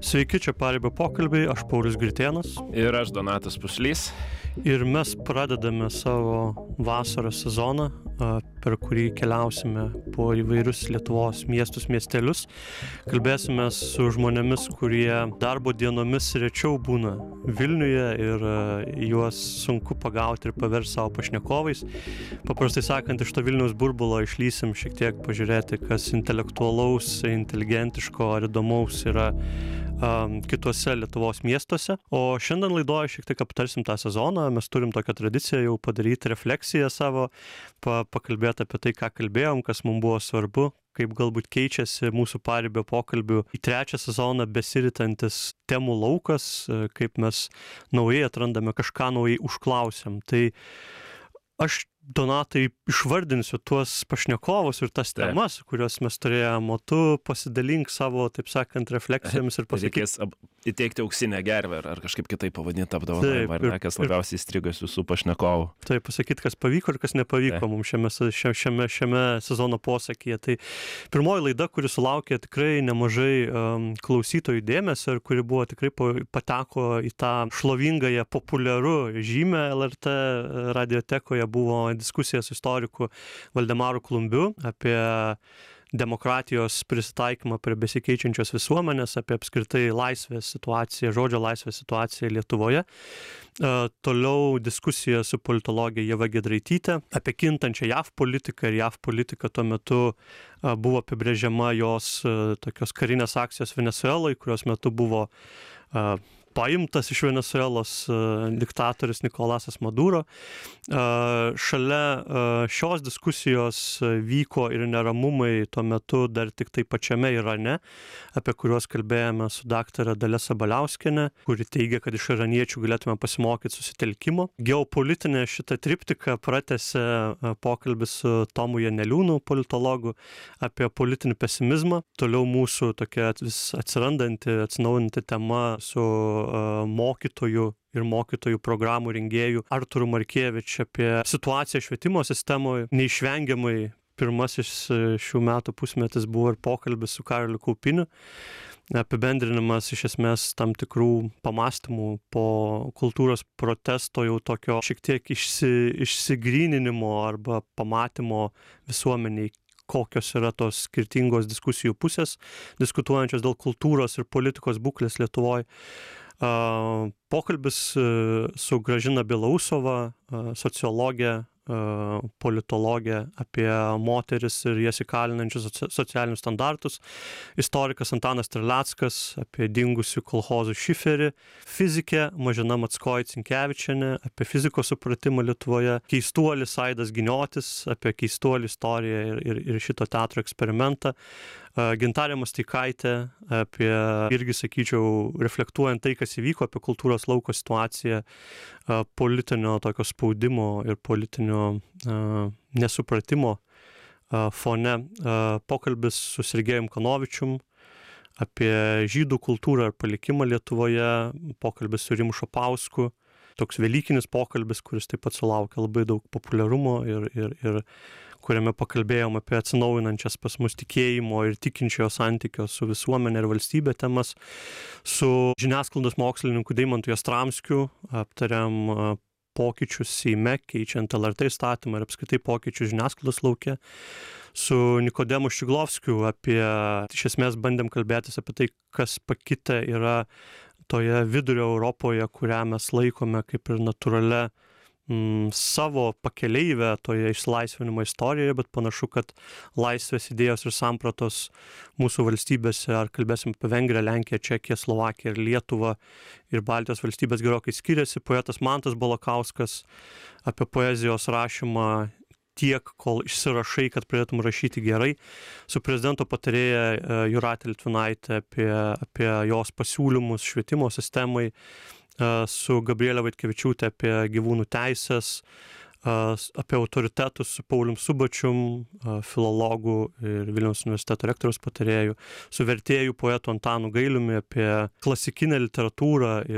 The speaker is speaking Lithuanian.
Sveiki, čia Paribio pokalbiai, aš Paulius Gritėnas. Ir aš Donatas Puslys. Ir mes pradedame savo vasaros sezoną, per kurį keliausime po įvairius Lietuvos miestus, miestelius. Kalbėsime su žmonėmis, kurie darbo dienomis rečiau būna Vilniuje ir juos sunku pagauti ir paversti savo pašnekovais. Paprastai sakant, iš to Vilniaus burbulo išlysim šiek tiek pažiūrėti, kas intelektualaus, inteligentiško ar įdomaus yra kituose Lietuvos miestuose. O šiandien laidoje šiek tiek aptarsim tą sezoną. Mes turim tokią tradiciją jau padaryti refleksiją savo, pakalbėti apie tai, ką kalbėjom, kas mums buvo svarbu, kaip galbūt keičiasi mūsų Paribio pokalbių į trečią sezoną besiritantis temų laukas, kaip mes naujai atrandame kažką naujai užklausėm. Tai aš, Donatai, išvardinsiu tuos pašnekovus ir tas temas, kurios mes turėjom, o tu pasidalink savo, taip sakant, refleksijomis ir pasakyk. Reikės įteikti auksinę gervę ar kažkaip kitaip pavadinti apdovanojimą, ar ne, kas labiausiai įstrigęs visų pašnekovų. Taip, pasakyti, kas pavyko ir kas nepavyko mums šiame sezono posakyje. Tai pirmoji laida, kuri sulaukė tikrai nemažai klausytojų dėmesio ir kuri buvo tikrai pateko į tą šlovingąją populiarų žymę LRT radiotekoje, buvo diskusija su istoriku Valdemaru Klumbiu apie demokratijos prisitaikymą prie besikeičiančios visuomenės, apie apskritai laisvės situaciją, žodžio laisvės situaciją Lietuvoje. Toliau diskusija su politologė Ieva Giedraitytė apie kintančią JAV politiką, ir JAV politika tuo metu buvo apibrėžiama jos tokios karinės akcijos Venesuelai, kurios metu buvo paimtas iš Venesuelos diktatorius Nikolasas Maduro. Šalia šios diskusijos vyko ir neramumai tuo metu dar tik tai pačiame Irane, apie kuriuos kalbėjome su daktare Dalia Sabaliauskiene, kuri teigia, kad iš iraniečių galėtume pasimokyti susitelkimo. Geopolitinė šitą triptiką pratęsė pokalbis su Tomu Janeliūnu, politologu, apie politinį pesimizmą. Toliau mūsų tokia vis atsinaujinanti tema su mokytojų ir mokytojų programų rengėjų Arturu Markievič apie situaciją švietimo sistemoje. Neišvengiamai pirmasis šių metų pusmetis buvo ir pokalbis su Karoliu Kaupiniu. Apibendrinimas iš esmės tam tikrų pamastymų po kultūros protesto, jau tokio šiek tiek išsigryninimo arba pamatymo visuomeniai, kokios yra tos skirtingos diskusijų pusės, diskutuojančios dėl kultūros ir politikos būklės Lietuvoje. Pokalbis su Gražina Bielausova, sociologė, politologė, apie moteris ir jas įkalinančius socialinius standartus, istorikas Antanas Terleckas apie dingusių kolchozų šiferį, fizikė Mažina Mackoji-Cinkevičienė apie fizikos supratimą Lietuvoje, keistuolis Aidas Giniotis apie keistuolių istoriją ir šito teatro eksperimentą, Gintarė Masteikaitė apie, irgi sakyčiau, reflektuojant tai, kas įvyko, apie kultūros lauko situaciją, politinio tokio spaudimo ir politinio nesupratimo fone. Pokalbis su Sergejum Kanovičium apie žydų kultūrą ir palikimą Lietuvoje, pokalbis su Rimu Šapausku, toks velykinis pokalbis, kuris taip pat sulaukė labai daug populiarumo ir kuriame pakalbėjom apie atsinaujinančias pas mus tikėjimo ir tikinčiojo santykio su visuomenė ir valstybė temas. Su žiniasklaidos mokslininku Deimantu Jastramskiu aptariam pokyčius Seime, keičiant LRT įstatymą ir apskritai pokyčius žiniasklaidos lauke. Su Nikodemu Ščiglovskiu iš esmės bandėm kalbėtis apie tai, kas pakitę yra toje vidurio Europoje, kurią mes laikome kaip ir natūralia savo pakeleivę toje išsilaisvinimo istorijoje, bet panašu, kad laisvės idėjos ir sampratos mūsų valstybėse, ar kalbėsim apie Vengriją, Lenkiją, Čekiją, Slovakiją ir Lietuvą ir Baltijos valstybės gerokai skiriasi. Poetas Mantas Balakauskas apie poezijos rašymą tiek, kol išsirašai, kad pradėtum rašyti gerai. Su prezidento patarėja Jūratė Litvinaitė apie jos pasiūlymus švietimo sistemai, su Gabrielė Vaitkevičiūtė apie gyvūnų teisės, apie autoritetus su Paulium Subačium, filologu ir Vilniaus universiteto rektoriaus patarėju, su vertėju poetu Antanu Gailiumi apie klasikinę literatūrą ir